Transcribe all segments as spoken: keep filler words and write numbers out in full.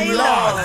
My love.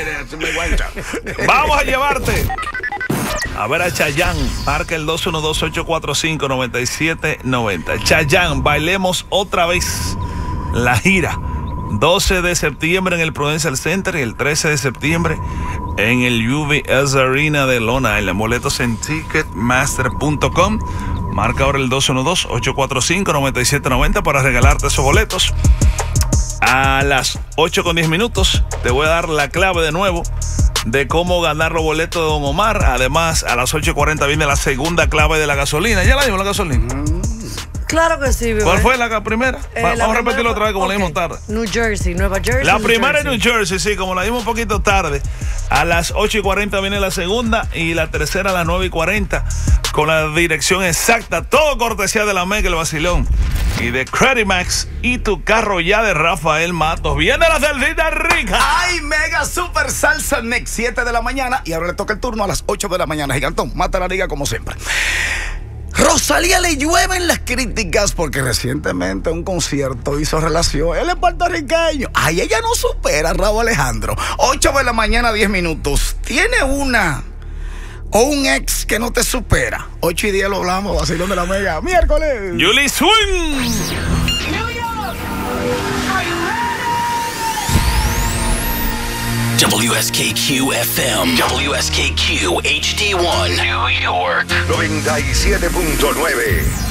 Vamos a llevarte a ver a Chayanne. Marca el dos uno dos, ocho cuatro cinco, nueve siete nueve cero. Chayanne, bailemos otra vez. La gira doce de septiembre en el Prudential Center y el trece de septiembre en el U B S Arena de Long Island. Boletos en ticketmaster punto com. Marca ahora el dos uno dos, ocho cuatro cinco, nueve siete nueve cero para regalarte esos boletos. A las ocho con diez minutos te voy a dar la clave de nuevo de cómo ganar los boletos de Don Omar. Además, a las ocho cuarenta viene la segunda clave de la gasolina. ¿Ya la dimos la gasolina? Mm. Claro que sí, bebé. ¿Cuál fue la primera? Eh, Vamos la a repetirlo primera, otra vez como okay. la dimos tarde. New Jersey, Nueva Jersey. La New primera en Jersey. New Jersey, sí, como la dimos un poquito tarde. A las ocho y cuarenta viene la segunda y la tercera a las nueve y cuarenta con la dirección exacta. Todo cortesía de la Mega, el Vacilón y de Credit Max y tu carro ya de Rafael Matos. Viene la salsita rica. ¡Ay, Mega Super Salsa Mix! siete de la mañana y ahora le toca el turno a las ocho de la mañana. Gigantón, mata la liga como siempre. Rosalía le llueven las críticas porque recientemente un concierto hizo relación. Él es puertorriqueño. Ay, ella no supera a Raúl Alejandro. ocho de la mañana, diez minutos. ¿Tiene una o un ex que no te supera? ocho y diez lo hablamos, vacilón de la Mega. Miércoles. Julie Swing. W S K Q F M, W S K Q H D uno, New York. noventa y siete punto nueve.